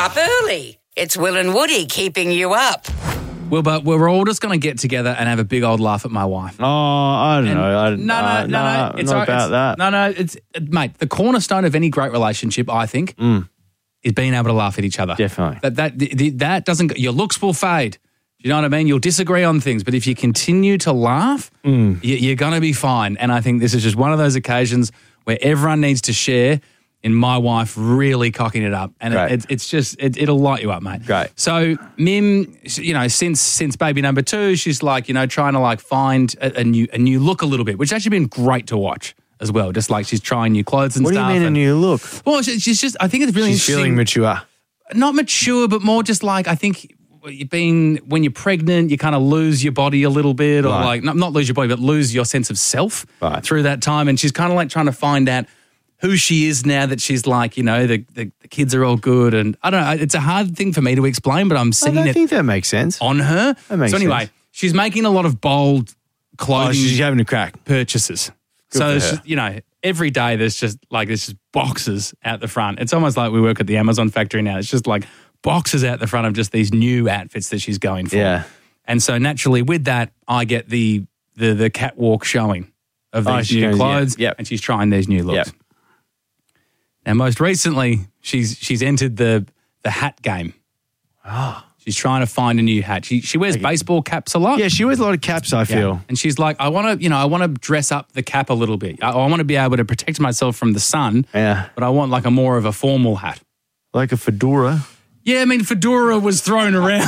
up early. It's Will and Woody keeping you up. Well, but we're all just going to get together and have a big old laugh at my wife. Oh, I don't know. No. It's not about that. No. It's mate. The cornerstone of any great relationship, I think, is being able to laugh at each other. Definitely. That doesn't. Your looks will fade. You know what I mean? You'll disagree on things, but if you continue to laugh, you're going to be fine. And I think this is just one of those occasions where everyone needs to share in my wife really cocking it up. And it's just, it'll light you up, mate. Great. So Mim, you know, since baby number 2, she's like, you know, trying to like find a new look a little bit, which has actually been great to watch as well. Just like she's trying new clothes and stuff. What do you mean a new look? Well, she's just, I think it's really she's interesting. Feeling mature. Not mature, but more just like, I think when you're pregnant, you kind of lose your body a little bit, or like not lose your body, but lose your sense of self through that time. And she's kind of like trying to find out who she is now that she's like, you know, the kids are all good. And I don't know, it's a hard thing for me to explain, but I'm seeing it. I think that makes sense. On her. That makes sense. So anyway, she's making a lot of bold clothing she's having a crack. Purchases. Good so, for it's her. just, you know, every day there's just boxes out the front. It's almost like we work at the Amazon factory now. It's just like boxes out the front of just these new outfits that she's going for. Yeah. And so naturally with that, I get the catwalk showing of these new clothes and she's trying these new looks. Yep. Now, most recently, she's entered the hat game. Oh. She's trying to find a new hat. She wears baseball caps a lot. Yeah, she wears a lot of caps, I feel. And she's like, I want to dress up the cap a little bit. I want to be able to protect myself from the sun. Yeah. But I want like a more of a formal hat. Like a fedora. Yeah, I mean, fedora was thrown around.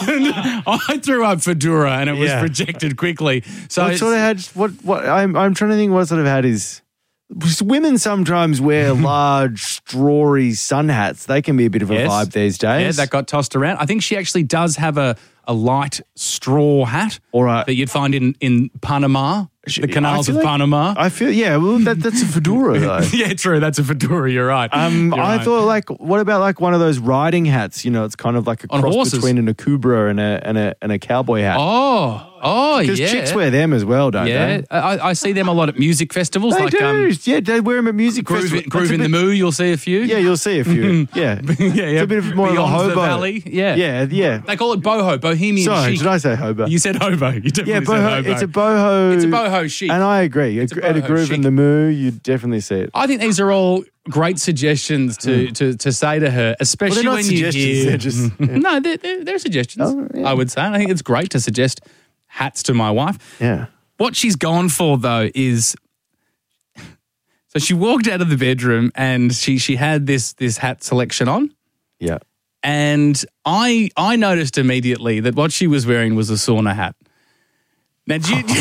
I threw up fedora and it was rejected quickly. So what sort of hat? What I'm trying to think. What sort of hat is? Women sometimes wear large, strawy sun hats. They can be a bit of a vibe these days. Yeah, that got tossed around. I think she actually does have a light straw hat that you'd find in Panama, the canals of Panama. I feel, well, that's a fedora though. Yeah, true. That's a fedora. You're right. I thought, like, what about like one of those riding hats? You know, it's kind of like a cross between an akubra and a cowboy hat. Oh, because chicks wear them as well, don't they? Yeah, I see them a lot at music festivals. They do. They wear them at music festivals. Groove in the Moo, you'll see a few. Yeah, you'll see a few. Yeah. It's a bit of more Beyond of a hobo. the valley. Yeah. They call it boho, bohemian Sorry, chic. did I say hobo? You said hobo. You definitely said boho. hobo. It's a boho. It's a boho chic. And I agree. At a Groove chic. in the Moo, you definitely see it. I think these are all great suggestions to say to her, especially they're not when you suggestions, hear. they're just, No, they're suggestions. I would say. And I think it's great to suggest hats to my wife. Yeah. What she's gone for though is, so she walked out of the bedroom and she had this hat selection on. Yeah. And I noticed immediately that what she was wearing was a sauna hat. Now,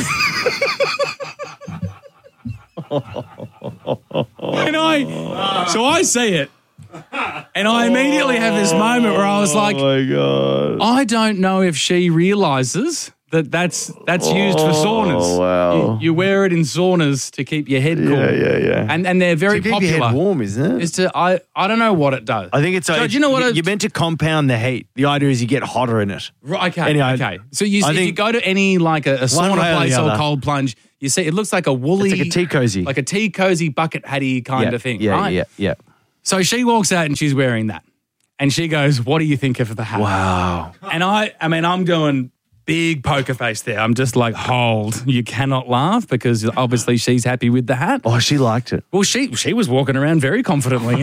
so I see it, and I immediately have this moment where I was like, "Oh my God!" I don't know if she realizes that's used for saunas. Oh wow! You wear it in saunas to keep your head cool. Yeah. And they're very to keep popular. your head warm, isn't it? I don't know what it does. I think it's. So, do you know what? You're meant to compound the heat. The idea is you get hotter in it. Right, okay. Anyway, okay. So if you go to any like a sauna place or cold plunge, you see it looks like a woolly, it's like a tea cozy, bucket hatty kind of thing. Yeah, right? yeah. So she walks out and she's wearing that, and she goes, "What do you think of the hat?" Wow. And I mean, I'm doing big poker face there. I'm just like, hold, you cannot laugh because obviously she's happy with the hat. Oh, she liked it. Well, she was walking around very confidently.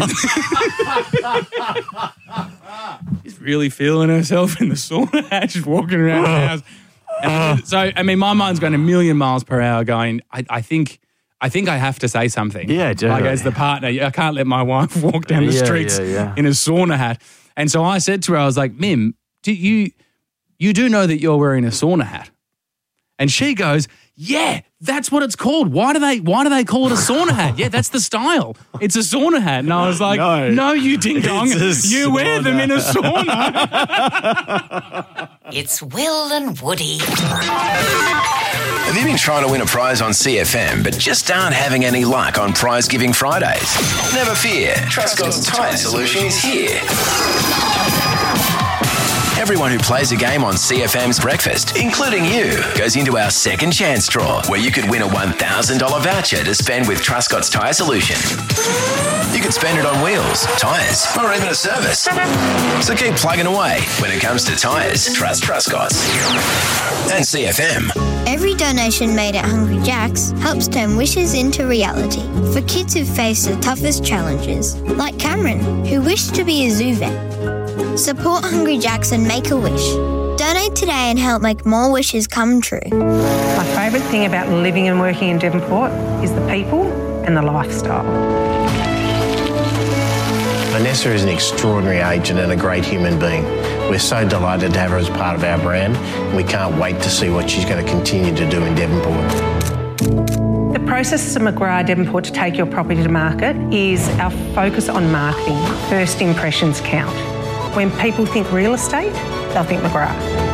She's really feeling herself in the sauna hat. She's walking around the house. And so, I mean, my mind's going a million miles per hour going, I think I have to say something. Yeah, definitely. Like as the partner, I can't let my wife walk down the streets in a sauna hat. And so I said to her, I was like, Mim, you do know that you're wearing a sauna hat? And she goes, yeah, that's what it's called. Why do they call it a sauna hat? Yeah, that's the style. It's a sauna hat. And I was like, no you ding dong. You wear them in a sauna. It's Will and Woody. Have you been trying to win a prize on CFM but just aren't having any luck on Prize Giving Fridays? Never fear. Trustco's Tyre Solution is here. Everyone who plays a game on CFM's breakfast, including you, goes into our second chance draw, where you could win a $1,000 voucher to spend with Truscott's Tyre Solution. You could spend it on wheels, tyres, or even a service. So keep plugging away. When it comes to tyres, trust Truscott's. And CFM. Every donation made at Hungry Jack's helps turn wishes into reality for kids who face the toughest challenges, like Cameron, who wished to be a zoo vet. Support Hungry Jack's and make a wish. Donate today and help make more wishes come true. My favourite thing about living and working in Devonport is the people and the lifestyle. Vanessa is an extraordinary agent and a great human being. We're so delighted to have her as part of our brand. We can't wait to see what she's going to continue to do in Devonport. The process of McGrath Devonport to take your property to market is our focus on marketing. First impressions count. When people think real estate, they'll think McGrath.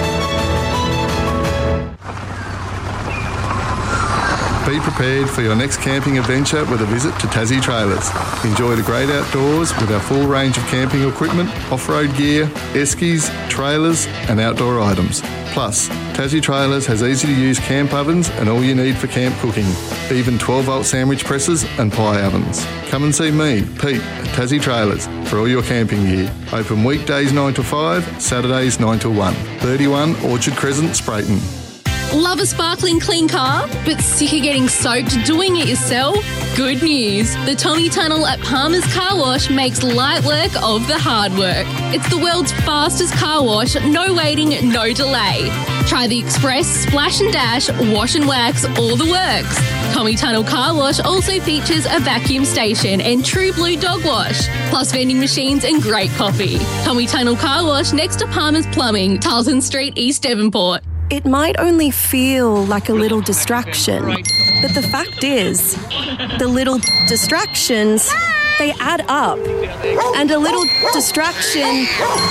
Be prepared for your next camping adventure with a visit to Tassie Trailers. Enjoy the great outdoors with our full range of camping equipment, off-road gear, eskies, trailers and outdoor items. Plus, Tassie Trailers has easy-to-use camp ovens and all you need for camp cooking, even 12-volt sandwich presses and pie ovens. Come and see me, Pete, at Tassie Trailers for all your camping gear. Open weekdays 9 to 5, Saturdays 9 to 1. 31 Orchard Crescent, Sprayton. Love a sparkling clean car, but sick of getting soaked doing it yourself? Good news. The Tommy Tunnel at Palmer's Car Wash makes light work of the hard work. It's the world's fastest car wash, no waiting, no delay. Try the Express, Splash and Dash, Wash and Wax, all the works. Tommy Tunnel Car Wash also features a vacuum station and True Blue Dog Wash, plus vending machines and great coffee. Tommy Tunnel Car Wash next to Palmer's Plumbing, Tarleton Street, East Devonport. It might only feel like a little distraction, but the fact is, the little distractions, they add up. And a little distraction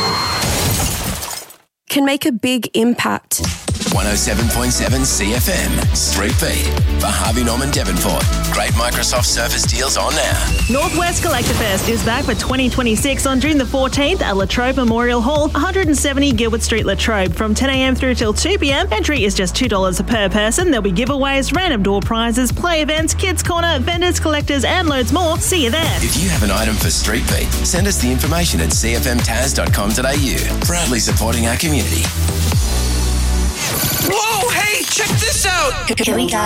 can make a big impact. 107.7 CFM, Street Beat, for Harvey Norman Devonport. Great Microsoft Surface deals on now. Northwest Collector Fest is back for 2026 on June the 14th at Latrobe Memorial Hall, 170 Gilbert Street, Latrobe. From 10 a.m. through till 2 p.m, entry is just $2 per person. There'll be giveaways, random door prizes, play events, kids corner, vendors, collectors, and loads more. See you there. If you have an item for Street Beat, send us the information at cfmtaz.com.au. Proudly supporting our community. Whoa, hey, check this out. Here we go.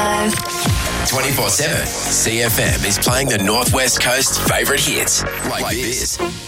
24/7, CFM is playing the Northwest Coast's favourite hits, like this.